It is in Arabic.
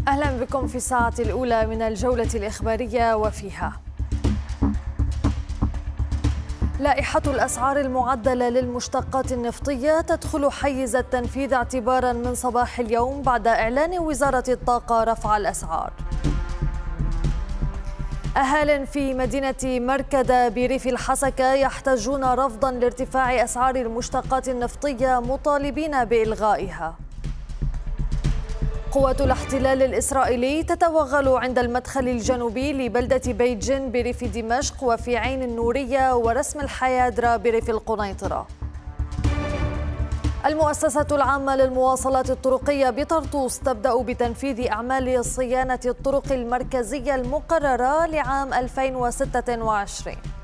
أهلا بكم في الساعة الأولى من الجولة الإخبارية، وفيها: لائحة الأسعار المعدلة للمشتقات النفطية تدخل حيز التنفيذ اعتبارا من صباح اليوم بعد إعلان وزارة الطاقة رفع الأسعار. أهال في مدينة مركدة بريف الحسكة يحتجون رفضا لارتفاع أسعار المشتقات النفطية مطالبين بإلغائها. قوات الاحتلال الإسرائيلي تتوغل عند المدخل الجنوبي لبلدة بيت جن بريف دمشق وفي عين النورية ورسم الحيادرة بريف القنيطرة. المؤسسة العامة للمواصلات الطرقية بطرطوس تبدأ بتنفيذ أعمال صيانة الطرق المركزية المقررة لعام 2026.